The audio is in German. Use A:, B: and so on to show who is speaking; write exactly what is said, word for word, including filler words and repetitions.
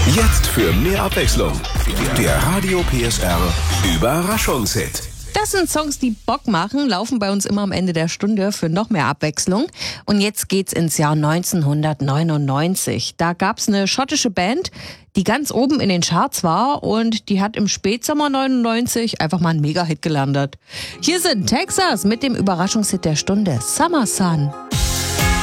A: Jetzt für mehr Abwechslung. Der Radio P S R Überraschungshit.
B: Das sind Songs, die Bock machen, laufen bei uns immer am Ende der Stunde für noch mehr Abwechslung. Und jetzt geht's ins Jahr neunzehnhundertneunundneunzig. Da gab's eine schottische Band, die ganz oben in den Charts war und die hat im Spätsommer neunundneunzig einfach mal einen Mega-Hit gelandet. Hier sind Texas mit dem Überraschungshit der Stunde, Summer Sun.